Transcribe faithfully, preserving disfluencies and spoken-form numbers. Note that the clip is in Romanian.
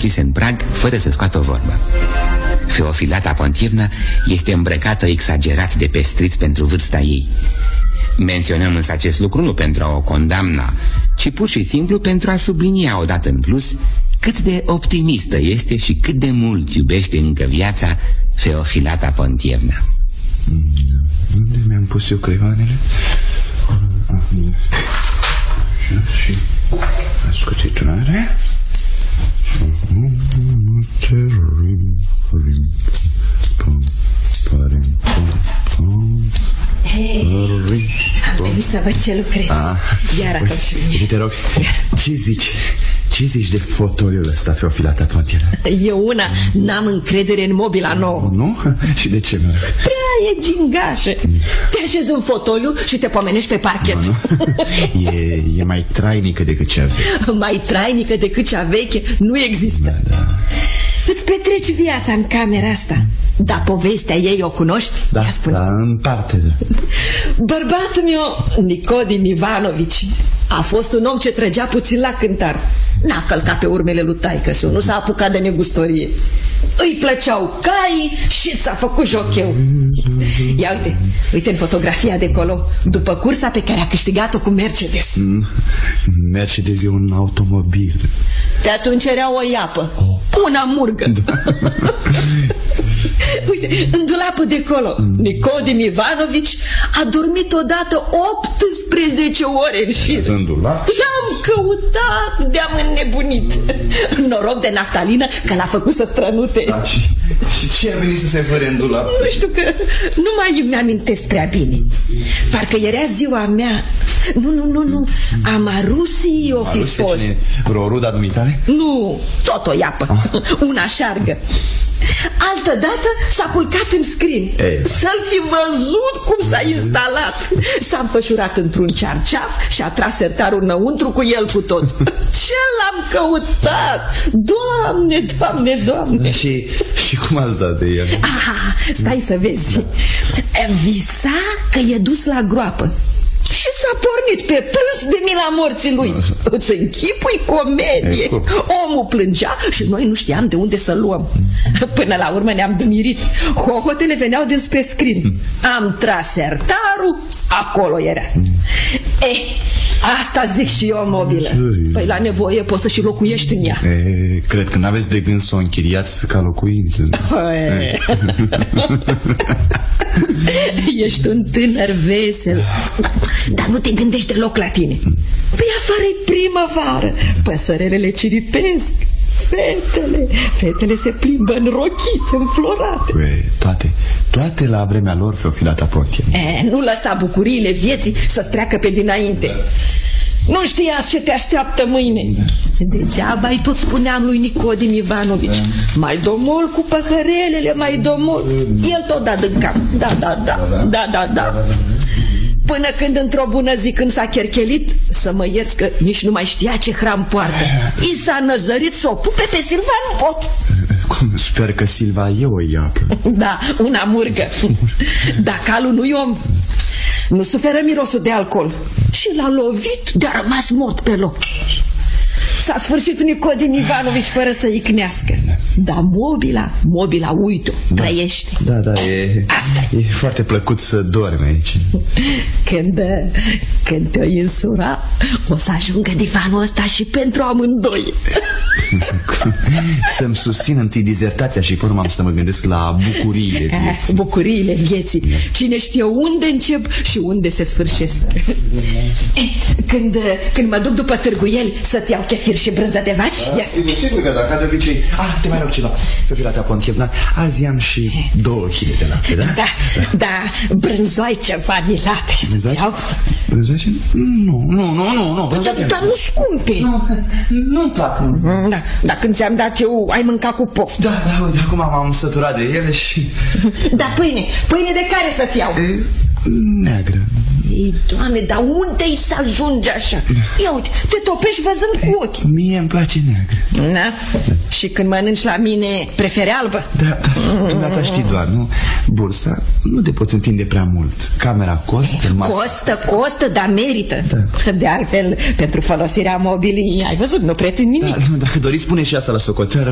oprise în prag fără să scoată o vorbă. Feofilata Pontievna este îmbrăcată exagerat de pestriț pentru vârsta ei. Menționăm însă acest lucru nu pentru a o condamna, ci pur și simplu pentru a sublinia odată în plus cât de optimistă este și cât de mult iubește încă viața Feofilata Pontievna. Unde mi-am pus eu creioanele? Și ascuțiturare. Hei, am venit să văd ce lucrezi. Iar atunci și mie. Te rog, ce zici? Ce zici de fotoliul ăsta, Feofilata Pontievna? Eu una n-am încredere în mobila nouă. Nu? Și de ce, mă rog? Prea e gingașă. Te așezi în fotoliu și te pomenești pe parchet. Nu, nu. E, e mai trainică decât cea veche. Mai trainică decât cea veche nu există. Da, da. Îți petreci viața în camera asta. Dar povestea ei o cunoști? Da, da, în parte, da. Bărbatul meu, Nicodim Ivanovici, a fost un om ce trăgea puțin la cântar. N-a călcat pe urmele lui taică-su, nu s-a apucat de negustorie. Îi plăceau caii și s-a făcut jocheu. Ia uite, uite în fotografia de acolo, după cursa pe care a câștigat-o cu Mercedes. mm, Mercedes e un automobil. Pe atunci era o iapă, una murgă. Da. Uite, în dulapul de acolo, mm. Nicodim Ivanovici a dormit odată optsprezece ore în șir. În dulap? L-am căutat, de-am înnebunit. Noroc de naftalină că l-a făcut să strănute. Da, și, și ce a venit să se făre în dulap? Nu știu, că nu mai îmi amintesc prea bine. Parcă era ziua mea. Nu, nu, nu, nu. Amarusii o fi fost. Cine? Vreo ruda dumitare? Nu, tot o iapă. Ah. Una șargă. Altă dată s-a culcat în scrin. Să-l fi văzut cum s-a instalat. S-a înfășurat într-un cearceaf și a tras sertarul înăuntru cu el cu tot. Ce l-am căutat! Doamne, Doamne, Doamne! Și, și cum ați dat de el? Ah, stai să vezi. Visa că e dus la groapă și s-a pornit pe plâns de mila morții lui. Îți închipui comedie. Omul plângea și noi nu știam de unde să-l luăm. Până la urmă ne-am demirit. Hohotele veneau dinspre scrin. Am tras sertarul, acolo era. Eh, asta zic și eu, mobilă. Păi la nevoie poți să și locuiești în ea. E, cred că n-aveți de gând să o închiriați ca locuință. Păi... Ești un tânăr vesel, dar nu te gândești deloc la tine. Păi afară e primăvară, păsărelele ciripesc, fetele Fetele se plimbă în rochițe înflorate. Ue, Toate, toate la vremea lor, Feofilata Pontievna. E, nu lăsa bucuriile vieții să-ți treacă pe dinainte. Nu știați ce te așteaptă mâine. Degeaba-i tot spuneam lui Nicodim Ivanovici. Mai domol cu păhărelele, mai domol. El tot da din cap. Da, da, da, da, da, da. Până când într-o bună zi, când s-a cherchelit, să mă ierți că nici nu mai știa ce hram poartă, i s-a năzărit să o pupe pe Silva, nu pot. Sper că Silva e o iapă. Da, una murgă. Dar calul nu-i om, nu suferă mirosul de alcool. Și l-a lovit, de-a rămas mort pe loc. S-a sfârșit Nicodim Ivanovici fără să icnească. Dar mobila, mobila, uite-o, da, trăiește. Da, da, e, asta e foarte plăcut să dormi aici. Când, când te-o insura, o să ajungă divanul ăsta și pentru amândoi. Să-mi susțin întâi dizertația și pe urmă am să mă gândesc la bucuriile vieții. Bucuriile vieții. Cine știe unde încep și unde se sfârșesc. Când, când mă duc după târguieli să-ți iau chefir și brânză de vaci, ia spune. Sigur că da, ca de obicei. Ah, te mai rog ceva, Feofilata Pontievna. Azi am și două chile de lapte, da? Da, da, brânzoaice vanilate să-ți iau. Brânzoaice? Nu, nu, nu, nu, nu. Dar nu scumpe. Nu, nu-mi plac. Da, dar când ți-am dat eu, ai mâncat cu poftă. Da, da, uite, acum m-am săturat de ele și... Da, pâine, pâine de care să-ți iau? E, neagră. Ei, Doamne, dar unde-i să ajungi așa? Ia uite, te topești văzând cu ochii. Mie îmi place neagră. Da? Da. Și când mănânci la mine, preferi albă? Da, da, dumneata știi doar, nu? Bursa nu te poți întinde prea mult. Camera costă. Costă, costă, dar merită. Da. De altfel, pentru folosirea mobilii, ai văzut, nu prețin nimic. Da, dacă doriți, spune și asta la socoteară.